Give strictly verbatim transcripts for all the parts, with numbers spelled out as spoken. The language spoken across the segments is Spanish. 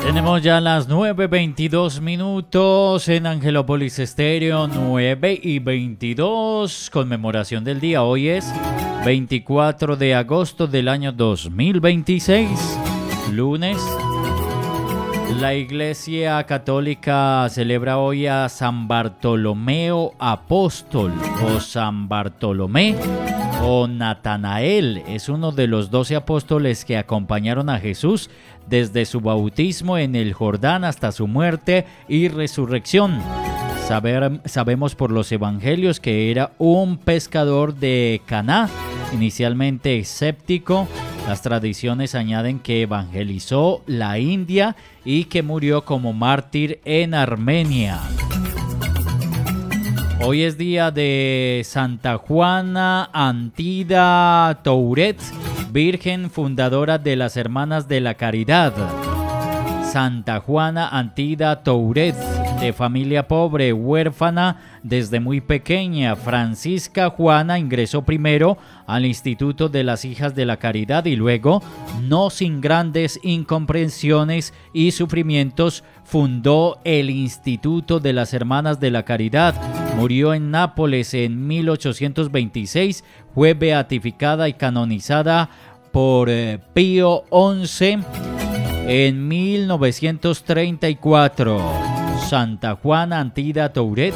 Tenemos ya las nueve veintidós minutos en Angelópolis Estéreo, nueve y veintidós, conmemoración del día. Hoy es veinticuatro de agosto del año dos mil veintiséis, lunes. La Iglesia Católica celebra hoy a San Bartolomeo Apóstol o San Bartolomé o Natanael. Es uno de los doce apóstoles que acompañaron a Jesús desde su bautismo en el Jordán hasta su muerte y resurrección. Saber, sabemos por los evangelios que era un pescador de Caná, inicialmente escéptico. Las tradiciones añaden que evangelizó la India y que murió como mártir en Armenia. Hoy es día de Santa Juana Antida Touret, Virgen fundadora de las Hermanas de la Caridad. Santa Juana Antida Touret, de familia pobre, huérfana desde muy pequeña. Francisca Juana ingresó primero al Instituto de las Hijas de la Caridad y luego, no sin grandes incomprensiones y sufrimientos, fundó el Instituto de las Hermanas de la Caridad. Murió en Nápoles en mil ochocientos veintiséis, fue beatificada y canonizada por eh, Pío once en mil novecientos treinta y cuatro. Santa Juana Antida Touret,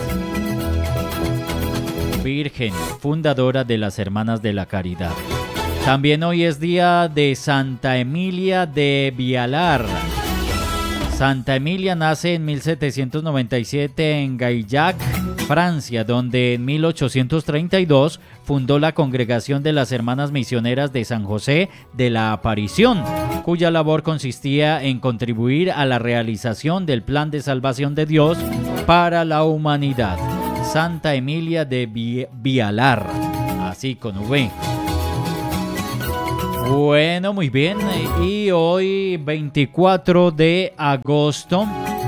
Virgen fundadora de las Hermanas de la Caridad. También hoy es día de Santa Emilia de Vialar. Santa Emilia nace en mil setecientos noventa y siete en Gaillac, Francia, donde en mil ochocientos treinta y dos fundó la Congregación de las Hermanas Misioneras de San José de la Aparición, cuya labor consistía en contribuir a la realización del plan de salvación de Dios para la humanidad. Santa Emilia de Vialar, así con V. Bueno, muy bien, y hoy veinticuatro de agosto,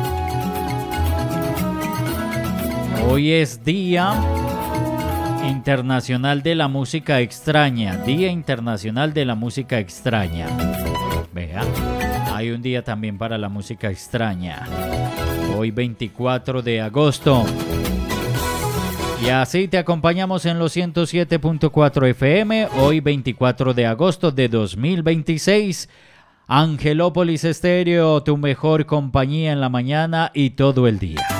hoy es Día Internacional de la Música Extraña, Día Internacional de la Música Extraña. Vea, hay un día también para la música extraña, hoy veinticuatro de agosto. Y así te acompañamos en los ciento siete punto cuatro F M, hoy veinticuatro de agosto de dos mil veintiséis. Angelópolis Estéreo, tu mejor compañía en la mañana y todo el día.